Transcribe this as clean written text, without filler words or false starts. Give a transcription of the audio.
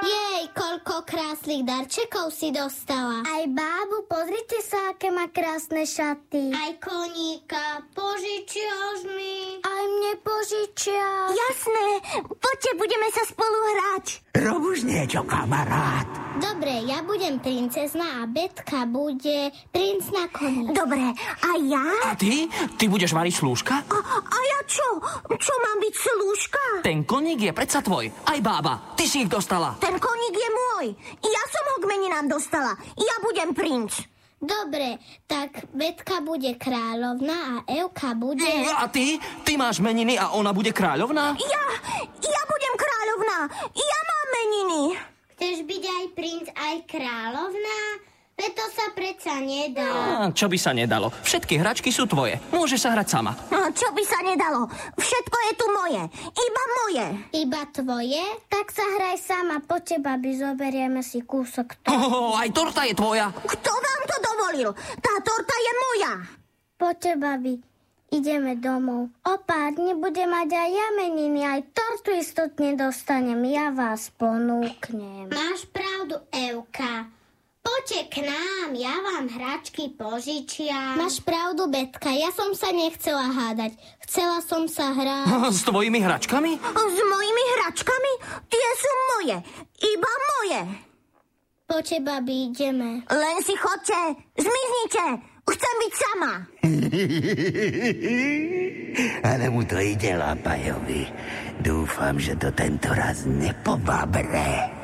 Jej, koľko krásnych darčekov si dostala. Aj bábu, pozrite sa, aké má krásne šaty. Aj koníka, požičiaš mi? Aj mne požičia. Jasné, poďte, budeme sa spolu hrať. Rob už niečo, kamarát. Dobre, ja budem princezna a Betka bude princ na koni. Dobre, a ja? A ty? Ty budeš variť slúžka? A ja čo? Čo mám byť slúžka? Ten koník je predsa tvoj. Aj bába, ty si ich dostala. Ten koník je môj. Ja som ho k meninám dostala. Ja budem princ. Dobre, tak Betka bude kráľovná a Evka bude... A ty? Ty máš meniny a ona bude kráľovná? Ja budem kráľovná. Ja mám meniny. Chceš byť aj princ, aj kráľovná? Veď to sa predsa nedá. Čo by sa nedalo? Všetky hračky sú tvoje. Môžeš sa hrať sama. Čo by sa nedalo? Všetko je tu moje. Iba moje. Iba tvoje? Tak sa hraj sama, po teba by zoberieme si kúsok toho. Aj torta je tvoja. Kto vám to dovolil? Tá torta je moja. Poďte, babi, ideme domov. O pár dní bude mať aj ja meniny, aj tortu istotne dostanem. Ja vás ponúknem. Máš pravdu, Evka. Poďte k nám, ja vám hračky požičiam. Máš pravdu, Betka, ja som sa nechcela hádať. Chcela som sa hrať. S tvojimi hračkami? S mojimi hračkami? Tie sú moje. Iba moje. Poďte, babi, ideme. Len si chodte. Zmiznite. Chcem byť sama. Ale mu to ide, Lapajovi. Dúfam, že to tento raz nepobabre.